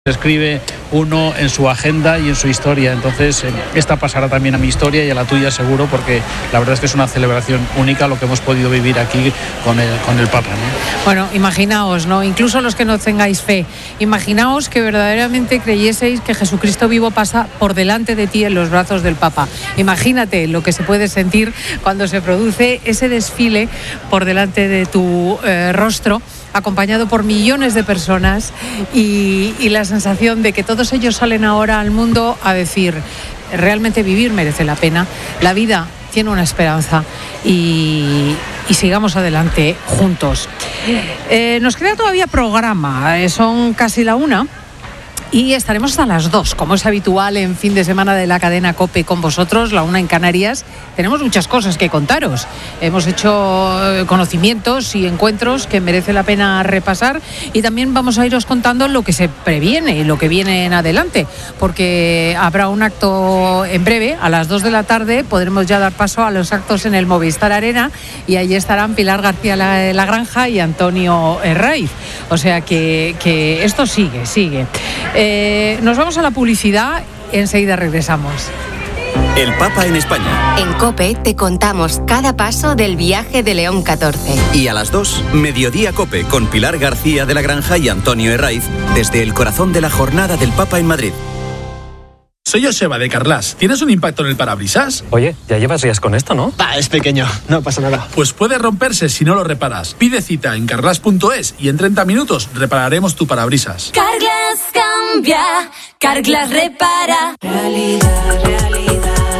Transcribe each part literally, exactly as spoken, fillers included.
Escribe uno en su agenda y en su historia, entonces eh, esta pasará también a mi historia y a la tuya seguro, porque la verdad es que es una celebración única lo que hemos podido vivir aquí con el, con el Papa, ¿no? Bueno, imaginaos, ¿no? Incluso los que no tengáis fe, imaginaos que verdaderamente creyeseis que Jesucristo vivo pasa por delante de ti en los brazos del Papa. Imagínate lo que se puede sentir cuando se produce ese desfile por delante de tu eh, rostro, acompañado por millones de personas y, y la sensación de que todos ellos salen ahora al mundo a decir, realmente vivir merece la pena, la vida tiene una esperanza y, y sigamos adelante juntos. Eh, nos queda todavía programa, eh, son casi la una. Y estaremos hasta las dos, como es habitual en fin de semana de la cadena COPE con vosotros, la una en Canarias. Tenemos muchas cosas que contaros. Hemos hecho conocimientos y encuentros que merece la pena repasar y también vamos a iros contando lo que se previene y lo que viene en adelante, porque habrá un acto en breve, a las dos de la tarde, podremos ya dar paso a los actos en el Movistar Arena y allí estarán Pilar García Lagranja y Antonio Herraiz. O sea que, que esto sigue, sigue. Eh, nos vamos a la publicidad, enseguida regresamos. El Papa en España. En COPE te contamos cada paso del viaje de León catorce. Y a las dos, Mediodía COPE con Pilar García de la Granja y Antonio Herraiz desde el corazón de la jornada del Papa en Madrid. Soy Joseba de Carglass. ¿Tienes un impacto en el parabrisas? Oye, ya llevas días con esto, ¿no? Ah, es pequeño, no pasa nada. Pues puede romperse si no lo reparas. Pide cita en carglass punto es y en treinta minutos repararemos tu parabrisas. Carglass cambia, Carglass repara. Realidad, realidad.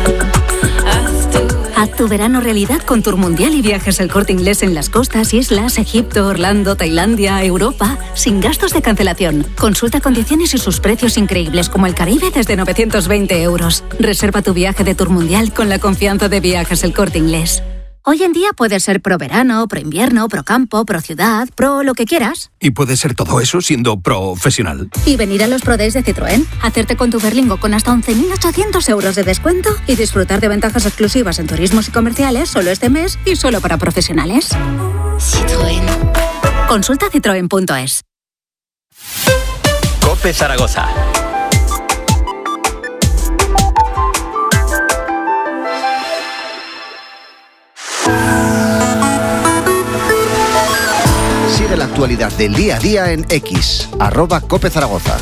Haz tu verano realidad con Tourmundial y Viajes El Corte Inglés en las costas, islas, Egipto, Orlando, Tailandia, Europa, sin gastos de cancelación. Consulta condiciones y sus precios increíbles como el Caribe desde novecientos veinte euros. Reserva tu viaje de Tourmundial con la confianza de Viajes El Corte Inglés. Hoy en día puedes ser pro verano, pro invierno, pro campo, pro ciudad, pro lo que quieras. Y puedes ser todo eso siendo profesional. Y venir a los Pro Days de Citroën, hacerte con tu Berlingo con hasta once mil ochocientos euros de descuento y disfrutar de ventajas exclusivas en turismos y comerciales solo este mes y solo para profesionales. Citroën. Consulta citroen punto es. COPE Zaragoza. Sigue la actualidad del día a día en X, arroba COPE Zaragoza.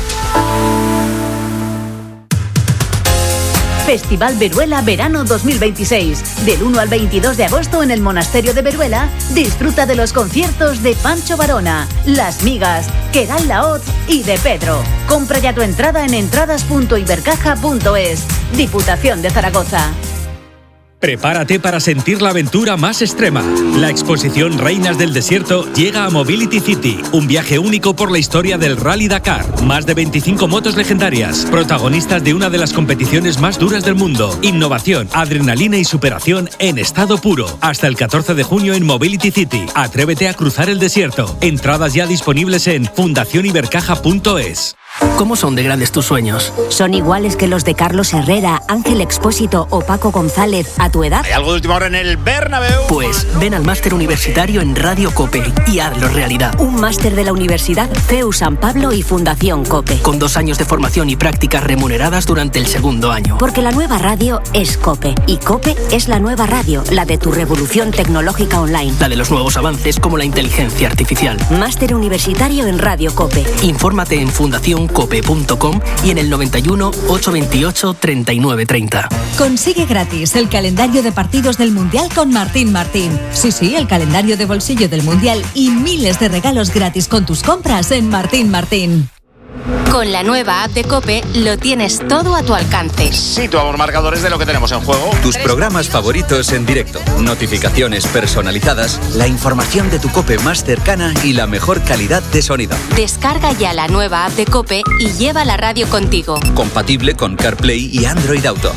Festival Veruela Verano dos mil veintiséis. Del uno al veintidós de agosto en el Monasterio de Veruela, disfruta de los conciertos de Pancho Varona, Las Migas, Queral Laoz y de Pedro. Compra ya tu entrada en entradas punto ibercaja punto es. Diputación de Zaragoza. Prepárate para sentir la aventura más extrema. La exposición Reinas del Desierto llega a Mobility City, un viaje único por la historia del Rally Dakar. Más de veinticinco motos legendarias, protagonistas de una de las competiciones más duras del mundo. Innovación, adrenalina y superación en estado puro. Hasta el catorce de junio en Mobility City. Atrévete a cruzar el desierto. Entradas ya disponibles en fundación ibercaja punto es. ¿Cómo son de grandes tus sueños? ¿Son iguales que los de Carlos Herrera, Ángel Expósito o Paco González a tu edad? ¿Hay algo de última hora en el Bernabéu? Pues ven al máster universitario en Radio COPE y hazlo realidad. Un máster de la Universidad C E U San Pablo y Fundación COPE. Con dos años de formación y prácticas remuneradas durante el segundo año. Porque la nueva radio es COPE y COPE es la nueva radio, la de tu revolución tecnológica online. La de los nuevos avances como la inteligencia artificial. Máster universitario en Radio COPE. Infórmate en fundación cope punto com y en el noventa y uno, ochocientos veintiocho, treinta y nueve treinta. Consigue gratis el calendario de partidos del Mundial con Martín Martín. Sí, sí, el calendario de bolsillo del Mundial y miles de regalos gratis con tus compras en Martín Martín. Con la nueva app de COPE lo tienes todo a tu alcance. Situamos marcadores de lo que tenemos en juego. Tus programas favoritos en directo, notificaciones personalizadas, la información de tu COPE más cercana y la mejor calidad de sonido. Descarga ya la nueva app de COPE y lleva la radio contigo. Compatible con CarPlay y Android Auto.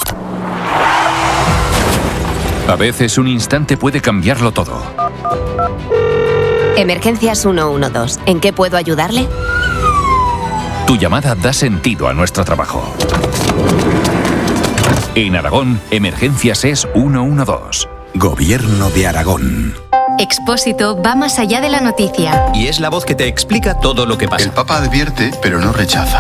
A veces un instante puede cambiarlo todo. Emergencias ciento doce. ¿En qué puedo ayudarle? Tu llamada da sentido a nuestro trabajo. En Aragón, Emergencias es ciento doce. Gobierno de Aragón. Expósito va más allá de la noticia. Y es la voz que te explica todo lo que pasa. El Papa advierte, pero no rechaza.